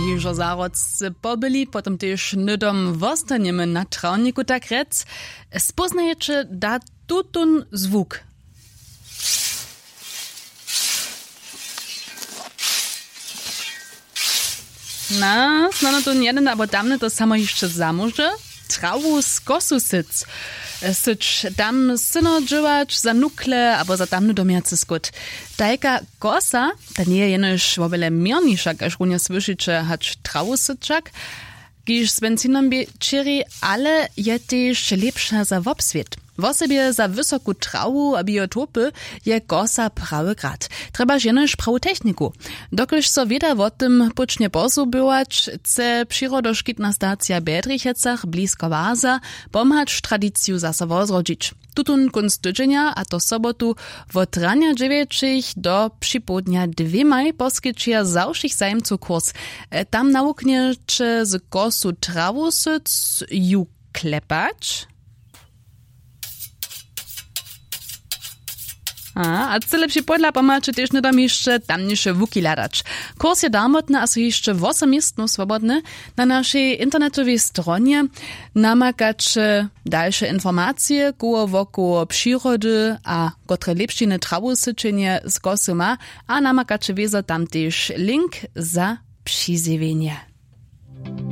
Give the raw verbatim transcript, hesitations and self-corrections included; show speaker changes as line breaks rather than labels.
już zarodce pobyli, potem też nydom wostaniemy na trawniku tak rec. Spoznajecie da tutun zwuk. Na, znano to jeden, aber damne to samo jeszcze zamoże. Trawu z kosu syc. Syć tam syno dżywać za nukle, albo za tamny domiacy skut. Tajka kosa, ta nie je jenoż wobele mierniszak, aż runie słyszycie, hać trawu syčak, giż z benzinom biečeri, ale je też lepsza za wobswiet. W osobie za wysoku trawu a biotopy je kosa prawy grad. Treba jenoż prawu techniku. Dokelž so wieda o tym pucznie posubywać, chce przyrodoszkitna stacja Bedrichecach blisko Waza pomhać tradycju zasa wozrodzić. Tutun kunst tydzienia, a to sobotu od rania dziewięciich do przypołudnia dwiemaj poskyčia zawszych zajemców kurs. Tam nauknie, czy z kosu trawu syc ju klepać. A, a co lepszy podla pomaczy też nie dam jeszcze tamniejsze wuki ladać. Kurs je damotny, a so jeszcze osiem miestno swobodny. Na naszej internetowej stronie namakacie dalsze informacje koło wokół przyrody a kotre lepszine trawu syczenie z kosy ma, a namakacie wiezo tam też link za przyziewienie.